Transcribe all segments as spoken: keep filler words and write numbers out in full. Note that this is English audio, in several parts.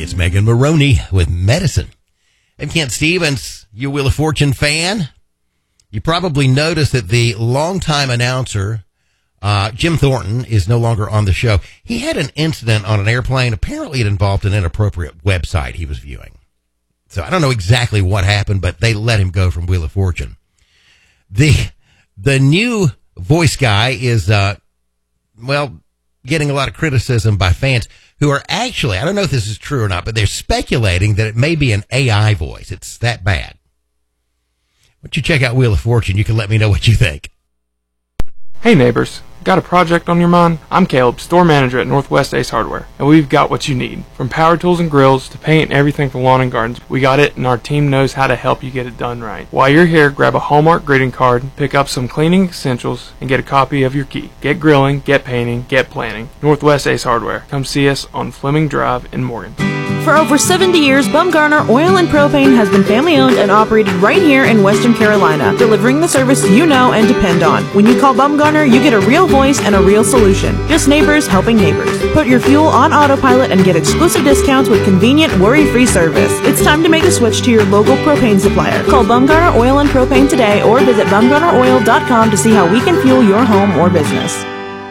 It's Megan Maroney with Medicine. I'm Kent Stevens, you Wheel of Fortune fan. You probably noticed that the longtime announcer, uh, Jim Thornton, is no longer on the show. He had an incident on an airplane. Apparently it involved an inappropriate website he was viewing. So I don't know exactly what happened, but they let him go from Wheel of Fortune. The, the new voice guy is, uh, well, getting a lot of criticism by fans who are actually, I don't know if this is true or not, but they're speculating that it may be an A I voice. It's that bad. Once you check out Wheel of Fortune, you can let me know what you think. Hey neighbors, got a project on your mind? I'm Caleb, store manager at Northwest Ace Hardware, and we've got what you need. From power tools and grills to paint and everything for lawn and gardens, we got it, and our team knows how to help you get it done right. While you're here, grab a Hallmark greeting card, pick up some cleaning essentials, and get a copy of your key. Get grilling, get painting, get planning. Northwest Ace Hardware. Come see us on Fleming Drive in Morgan. For over seventy years, Bumgarner Oil and Propane has been family-owned and operated right here in Western Carolina, delivering the service you know and depend on. When you call Bumgarner, you get a real voice and a real solution. Just neighbors helping neighbors. Put your fuel on autopilot and get exclusive discounts with convenient, worry-free service. It's time to make the switch to your local propane supplier. Call Bumgarner Oil and Propane today or visit bumgarner oil dot com to see how we can fuel your home or business.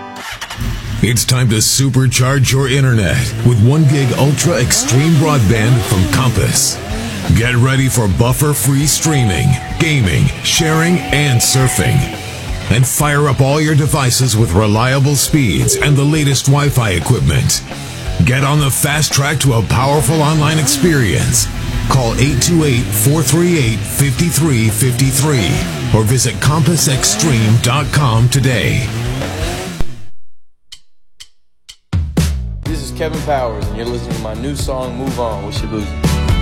It's time to supercharge your internet with one gig Ultra Extreme Broadband from Compass. Get ready for buffer-free streaming, gaming, sharing, and surfing. And fire up all your devices with reliable speeds and the latest Wi-Fi equipment. Get on the fast track to a powerful online experience. Call eight two eight, four three eight, five three five three or visit compass extreme dot com today. This is Kevin Powers, and you're listening to my new song, Move On with Shabuzi.